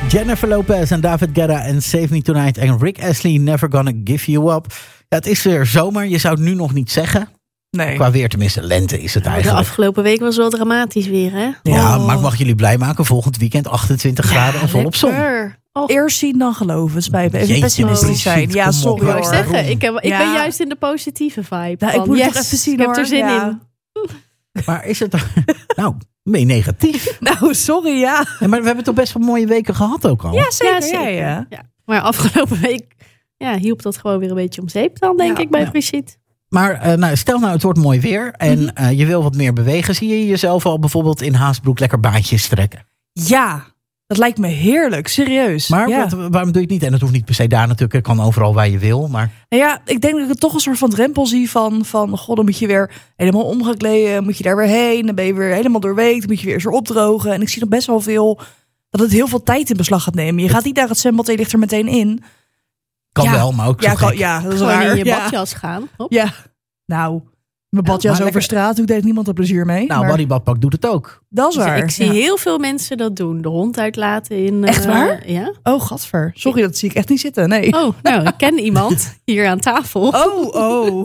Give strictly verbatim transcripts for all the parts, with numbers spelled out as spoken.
Jennifer Lopez en David Guetta en Save Me Tonight en Rick Astley, Never Gonna Give You Up. Ja, het is weer zomer, je zou het nu nog niet zeggen. Nee. Qua weer, tenminste, lente is het eigenlijk. De afgelopen week was wel dramatisch weer, hè? Ja, Oh. maar ik mag jullie blij maken. Volgend weekend achtentwintig graden en volop zon. Oh. Eerst zien dan geloven. Spijt me. Even Jeetje, pessimistisch zijn. shit, Ja, kom sorry op. Wou ik hoor. zeggen, ik, heb, ik Ja. ben juist in de positieve vibe. Nou, ik van, moet het yes, toch even zien, ik heb hoor. er zin Ja. in. Maar is het... Nou, ben je negatief? Nou, sorry, ja. Ja, maar we hebben toch best wel mooie weken gehad ook al? Ja, zeker. Ja, zeker. Ja, ja. Ja. Maar afgelopen week ja, hielp dat gewoon weer een beetje om zeep dan, denk Ja. ik, bij Ja. Brigitte. Maar uh, nou, stel nou, het wordt mooi weer en Mm-hmm. uh, je wil wat meer bewegen. Zie je jezelf al bijvoorbeeld in Haasbroek lekker baantjes trekken? Ja, dat lijkt me heerlijk. Serieus. Maar ja. wat, waarom doe je het niet? En het hoeft niet per se daar natuurlijk. Het kan overal waar je wil. Maar Nou ja, ik denk dat ik het toch een soort van drempel zie van, van god, dan moet je weer helemaal omgekleden, moet je daar weer heen, dan ben je weer helemaal doorweekt, dan moet je weer eens weer opdrogen. En ik zie nog best wel veel, dat het heel veel tijd in beslag gaat nemen. Je gaat niet naar het zwembad en je ligt er meteen in. kan Ja. wel, maar ook zo Ja, kan, gek. ja dat is Gewoon raar. in je ja. badjas gaan. Hop. Ja, nou, mijn badjas maar over lekker- straat, hoe deed niemand er plezier mee. Nou, maar Bodybadpak doet het ook. dat is Dus waar. ik zie Ja. heel veel mensen dat doen. De hond uitlaten in... Echt eh, waar? Ja. Oh, gadver. Sorry, dat zie ik echt niet zitten. Nee. Oh, nou, ik ken iemand hier aan tafel. Oh, oh.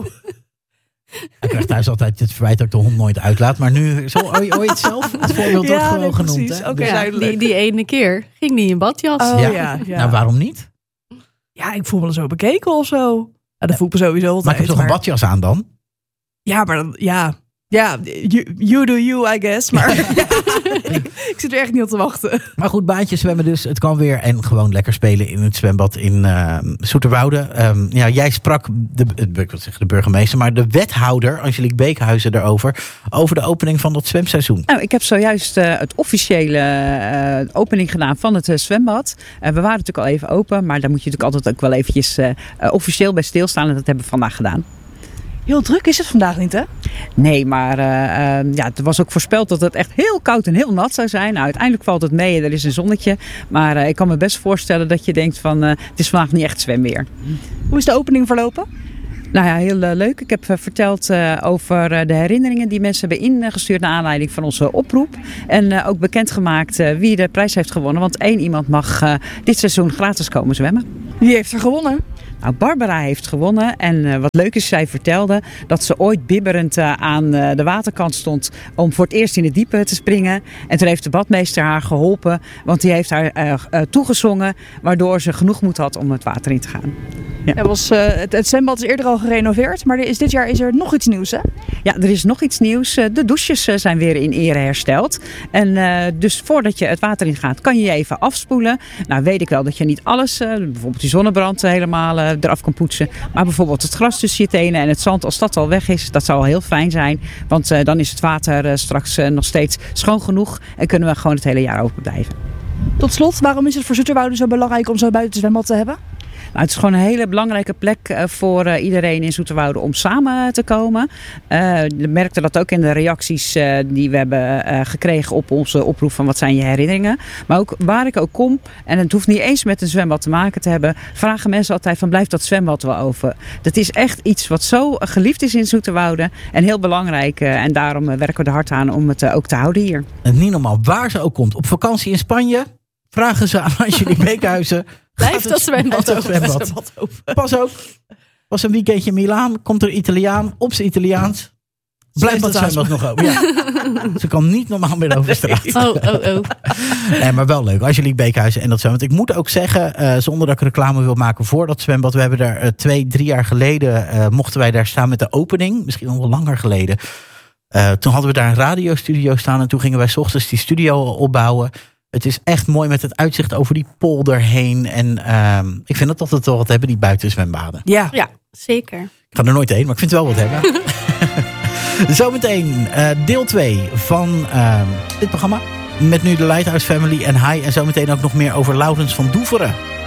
Ik krijg thuis altijd het verwijt dat ik de hond nooit uitlaat. Maar nu, zo ooit zelf, het voorbeeld wordt Ja, gewoon nee, genoemd. precies. Hè? Oké. Dus- Ja, duidelijk. die, die ene keer ging die in badjas. Oh Ja. ja. Ja, Nou, waarom niet? ja, ik voel me zo bekeken of zo. Ja, dat voel ik me sowieso altijd. Maar ik heb toch een maar- badjas aan dan? Ja, maar dan, ja. Ja, you, you do you, I guess. Maar ik, ik zit er echt niet op te wachten. Maar goed, baantjes zwemmen dus. Het kan weer. En gewoon lekker spelen in het zwembad in uh, Zoeterwoude. Um, ja, jij sprak, de, ik wil zeggen de burgemeester, maar de wethouder, Angelique Beekhuizen, daarover. Over de opening van dat zwemseizoen. Nou, ik heb zojuist uh, het officiële uh, opening gedaan van het uh, zwembad. Uh, we waren natuurlijk al even open, maar daar moet je natuurlijk altijd ook wel eventjes uh, uh, officieel bij stilstaan. En dat hebben we vandaag gedaan. Heel druk is het vandaag niet, hè? Nee, maar uh, uh, ja, het was ook voorspeld dat het echt heel koud en heel nat zou zijn. Nou, uiteindelijk valt het mee en er is een zonnetje. Maar uh, ik kan me best voorstellen dat je denkt van uh, het is vandaag niet echt zwemweer. Hoe is de opening verlopen? Nou ja, heel uh, leuk. Ik heb uh, verteld uh, over uh, de herinneringen die mensen hebben ingestuurd naar aanleiding van onze oproep. En uh, ook bekendgemaakt uh, wie de prijs heeft gewonnen. Want één iemand mag uh, dit seizoen gratis komen zwemmen. Wie heeft er gewonnen? Nou, Barbara heeft gewonnen en uh, wat leuk is, zij vertelde dat ze ooit bibberend uh, aan uh, de waterkant stond om voor het eerst in het diepe te springen. En toen heeft de badmeester haar geholpen, want die heeft haar uh, uh, toegezongen, waardoor ze genoeg moed had om het water in te gaan. Ja. Er was, uh, het, het zwembad is eerder al gerenoveerd, maar er is, dit jaar is er nog iets nieuws, hè? Ja, er is nog iets nieuws. De douches uh, zijn weer in ere hersteld. En uh, dus voordat je het water ingaat, kan je je even afspoelen. Nou, weet ik wel dat je niet alles, uh, bijvoorbeeld die zonnebrand uh, helemaal uh, eraf kan poetsen. Maar bijvoorbeeld het gras tussen je tenen en het zand, als dat al weg is, dat zou al heel fijn zijn. Want uh, dan is het water uh, straks uh, nog steeds schoon genoeg en kunnen we gewoon het hele jaar open blijven. Tot slot, waarom is het voor Zoeterwoude zo belangrijk om zo'n buitenzwembad te hebben? Nou, het is gewoon een hele belangrijke plek uh, voor uh, iedereen in Zoeterwoude om samen te komen. Uh, we merkten dat ook in de reacties uh, die we hebben uh, gekregen op onze oproep van wat zijn je herinneringen. Maar ook waar ik ook kom, en het hoeft niet eens met een zwembad te maken te hebben, vragen mensen altijd van blijft dat zwembad wel open. Dat is echt iets wat zo geliefd is in Zoeterwoude en heel belangrijk. Uh, en daarom uh, werken we er hard aan om het uh, ook te houden hier. En niet normaal waar ze ook komt. Op vakantie in Spanje vragen ze aan Angelique Beekhuizen. Blijft dat zwembad dat zwembad open? Pas ook. Was een weekendje in Milaan. Komt er Italiaan op zijn Italiaans. Blijft dat zwembad nog open? Ja. Ze kan niet normaal meer over straat. Oh, oh, oh. Nee, maar wel leuk. Angelique Beekhuizen en dat zwembad. Ik moet ook zeggen, uh, zonder dat ik reclame wil maken voor dat zwembad. We hebben daar uh, twee, drie jaar geleden uh, mochten wij daar staan met de opening. Misschien al wel langer geleden. Uh, toen hadden we daar een radiostudio staan. En toen gingen wij 's ochtends die studio opbouwen. Het is echt mooi met het uitzicht over die polder heen. En uh, ik vind dat altijd wel wat hebben, die buitenzwembaden. Ja. Ja, zeker. Ik ga er nooit heen, maar ik vind het wel wat hebben. Zometeen uh, deel twee van uh, dit programma. Met nu de Lighthouse Family en Hi. En zometeen ook nog meer over Laurens van Doeveren.